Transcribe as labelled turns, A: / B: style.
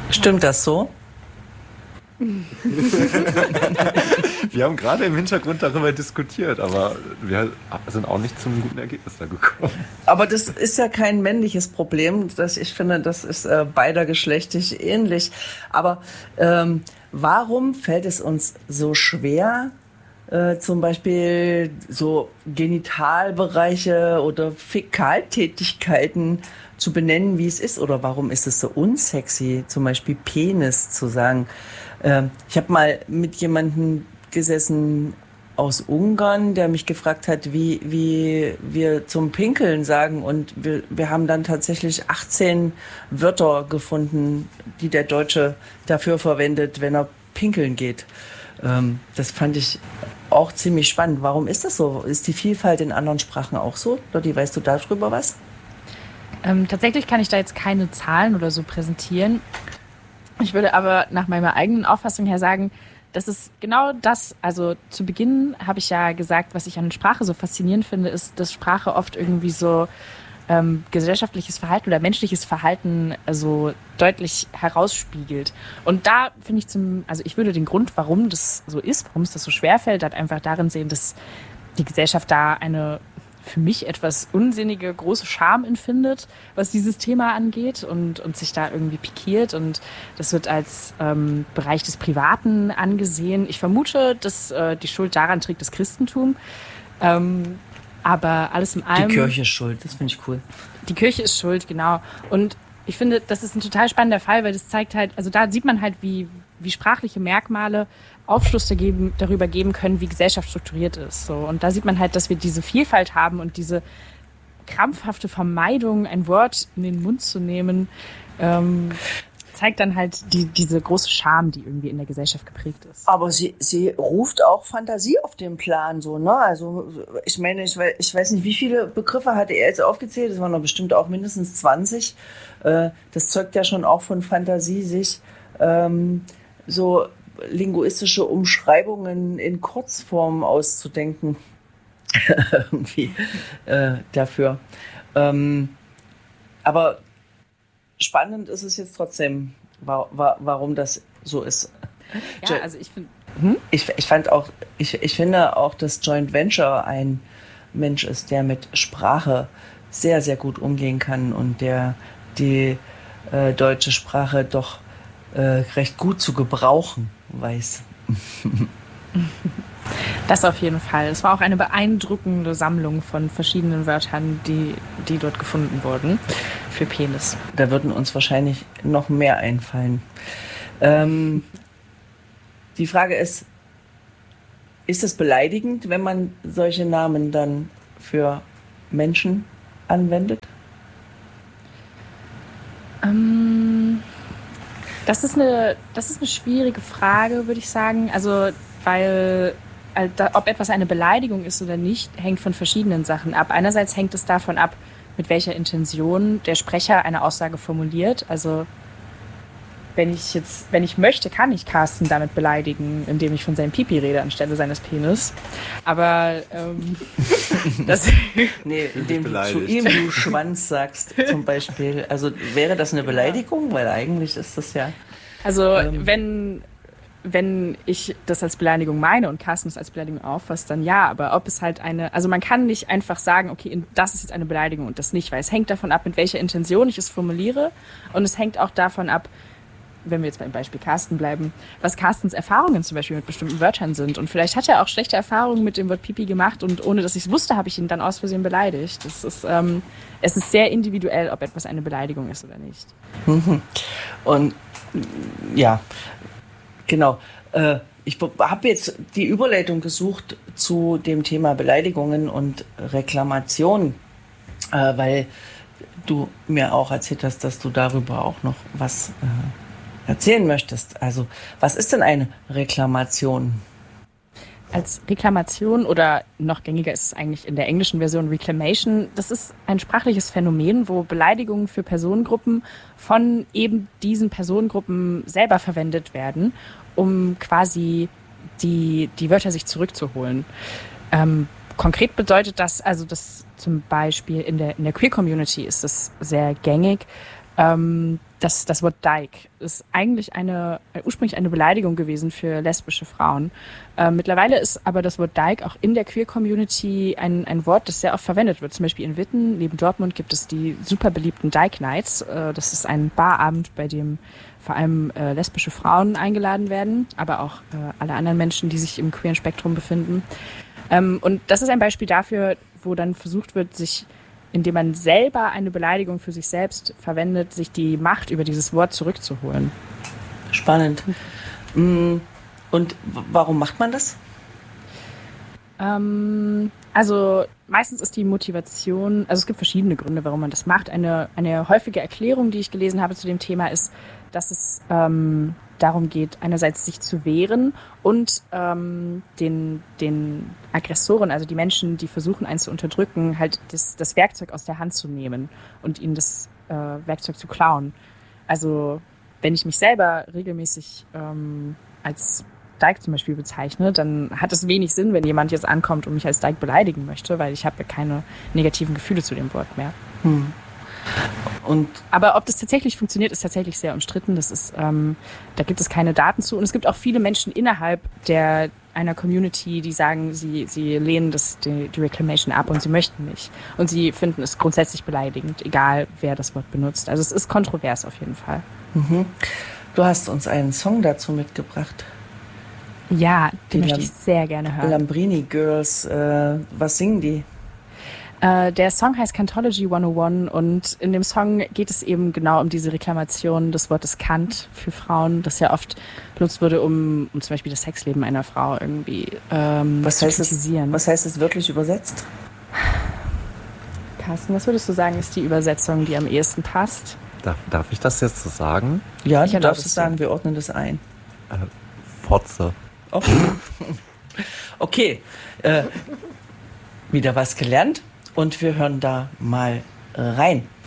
A: Stimmt das so?
B: Wir haben gerade im Hintergrund darüber diskutiert, aber wir sind auch nicht zum guten Ergebnis da gekommen.
A: Aber das ist ja kein männliches Problem. Ich finde, das ist beidergeschlechtlich ähnlich. Aber warum fällt es uns so schwer, zum Beispiel so Genitalbereiche oder Fäkaltätigkeiten zu benennen, wie es ist? Oder warum ist es so unsexy, zum Beispiel Penis zu sagen? Ich habe mal mit jemandem gesessen aus Ungarn, der mich gefragt hat, wie wir zum Pinkeln sagen. Und wir haben dann tatsächlich 18 Wörter gefunden, die der Deutsche dafür verwendet, wenn er pinkeln geht. Das fand ich auch ziemlich spannend. Warum ist das so? Ist die Vielfalt in anderen Sprachen auch so? Lotti, weißt du darüber was?
C: Tatsächlich kann ich da jetzt keine Zahlen oder so präsentieren. Ich würde aber nach meiner eigenen Auffassung her sagen, das ist genau das. Also zu Beginn habe ich ja gesagt, was ich an Sprache so faszinierend finde, ist, dass Sprache oft irgendwie so gesellschaftliches Verhalten oder menschliches Verhalten so deutlich herausspiegelt. Und da finde ich ich würde den Grund, warum das so ist, warum es das so schwerfällt, halt einfach darin sehen, dass die Gesellschaft da eine für mich etwas unsinnige, große Scham empfindet, was dieses Thema angeht und sich da irgendwie pikiert. Und das wird als Bereich des Privaten angesehen. Ich vermute, dass die Schuld daran trägt das Christentum. Aber alles in allem...
A: Die Kirche ist schuld, das finde ich cool.
C: Die Kirche ist schuld, genau. Und ich finde, das ist ein total spannender Fall, weil das zeigt halt, also da sieht man halt, wie sprachliche Merkmale Aufschluss darüber geben können, wie Gesellschaft strukturiert ist. So. Und da sieht man halt, dass wir diese Vielfalt haben und diese krampfhafte Vermeidung, ein Wort in den Mund zu nehmen, zeigt dann halt diese große Scham, die irgendwie in der Gesellschaft geprägt ist.
A: Aber sie ruft auch Fantasie auf den Plan, so, ne? Also, ich meine, ich weiß nicht, wie viele Begriffe hatte er jetzt aufgezählt? Das waren doch bestimmt auch mindestens 20. Das zeugt ja schon auch von Fantasie, sich so linguistische Umschreibungen in Kurzform auszudenken. Irgendwie dafür. Aber spannend ist es jetzt trotzdem, warum das so ist.
C: Ja, also ich finde...
A: Ich finde auch, dass Joint Venture ein Mensch ist, der mit Sprache sehr, sehr gut umgehen kann und der die deutsche Sprache doch recht gut zu gebrauchen weiß.
C: Das auf jeden Fall. Es war auch eine beeindruckende Sammlung von verschiedenen Wörtern, die dort gefunden wurden für Penis.
A: Da würden uns wahrscheinlich noch mehr einfallen. Die Frage ist es beleidigend, wenn man solche Namen dann für Menschen anwendet?
C: Das ist eine schwierige Frage, würde ich sagen. Also, weil ob etwas eine Beleidigung ist oder nicht, hängt von verschiedenen Sachen ab. Einerseits hängt es davon ab, mit welcher Intention der Sprecher eine Aussage formuliert. Also, wenn ich möchte, kann ich Carsten damit beleidigen, indem ich von seinem Pipi rede anstelle seines Penis. Aber
A: indem du zu ihm du Schwanz sagst, zum Beispiel. Also wäre das eine Beleidigung? Weil eigentlich ist das ja...
C: Also wenn ich das als Beleidigung meine und Carsten es als Beleidigung auffasst, dann ja. Aber ob es halt also man kann nicht einfach sagen, okay, das ist jetzt eine Beleidigung und das nicht, weil es hängt davon ab, mit welcher Intention ich es formuliere. Und es hängt auch davon ab, wenn wir jetzt beim Beispiel Carsten bleiben, was Carstens Erfahrungen zum Beispiel mit bestimmten Wörtern sind. Und vielleicht hat er auch schlechte Erfahrungen mit dem Wort Pipi gemacht und ohne, dass ich es wusste, habe ich ihn dann aus Versehen beleidigt. Es ist sehr individuell, ob etwas eine Beleidigung ist oder nicht.
A: Und ja, genau. Ich habe jetzt die Überleitung gesucht zu dem Thema Beleidigungen und Reklamation, weil du mir auch erzählt hast, dass du darüber auch noch was erzählen möchtest. Also, was ist denn eine Reklamation?
C: Als Reklamation oder noch gängiger ist es eigentlich in der englischen Version Reclamation, das ist ein sprachliches Phänomen, wo Beleidigungen für Personengruppen von eben diesen Personengruppen selber verwendet werden, um quasi die Wörter sich zurückzuholen. Konkret bedeutet das, also das zum Beispiel in der Queer-Community ist das sehr gängig, Das Wort Dyke ist eigentlich ursprünglich eine Beleidigung gewesen für lesbische Frauen. Mittlerweile ist aber das Wort Dyke auch in der Queer-Community ein Wort, das sehr oft verwendet wird. Zum Beispiel in Witten, neben Dortmund, gibt es die super beliebten Dyke Nights. Das ist ein Barabend, bei dem vor allem lesbische Frauen eingeladen werden, aber auch alle anderen Menschen, die sich im queeren Spektrum befinden. Und das ist ein Beispiel dafür, wo dann versucht wird, indem man selber eine Beleidigung für sich selbst verwendet, sich die Macht über dieses Wort zurückzuholen.
A: Spannend. Und warum macht man das?
C: Also meistens ist die Motivation, also es gibt verschiedene Gründe, warum man das macht. Eine häufige Erklärung, die ich gelesen habe zu dem Thema, ist, dass es darum geht, einerseits sich zu wehren und den Aggressoren, also die Menschen, die versuchen, einen zu unterdrücken, halt das Werkzeug aus der Hand zu nehmen und ihnen das Werkzeug zu klauen. Also wenn ich mich selber regelmäßig als Dyke zum Beispiel bezeichne, dann hat es wenig Sinn, wenn jemand jetzt ankommt und mich als Dyke beleidigen möchte, weil ich habe ja keine negativen Gefühle zu dem Wort mehr. Aber ob das tatsächlich funktioniert, ist tatsächlich sehr umstritten. Das ist, da gibt es keine Daten zu. Und es gibt auch viele Menschen innerhalb einer Community, die sagen, sie lehnen die Reclamation ab und sie möchten nicht. Und sie finden es grundsätzlich beleidigend, egal wer das Wort benutzt. Also es ist kontrovers auf jeden Fall.
A: Du hast uns einen Song dazu mitgebracht.
C: Ja, den möchte ich sehr gerne hören.
A: Lambrini Girls, was singen die?
C: Der Song heißt Cantology 101 und in dem Song geht es eben genau um diese Reklamation des Wortes Kant für Frauen, das ja oft benutzt wurde, um zum Beispiel das Sexleben einer Frau irgendwie zu kritisieren.
A: Was heißt es wirklich übersetzt?
C: Carsten, was würdest du sagen, ist die Übersetzung, die am ehesten passt?
B: Darf ich das jetzt so sagen?
A: Ja, du darfst es sagen, wir ordnen das ein.
B: Fotze.
A: Okay, wieder was gelernt und wir hören da mal rein.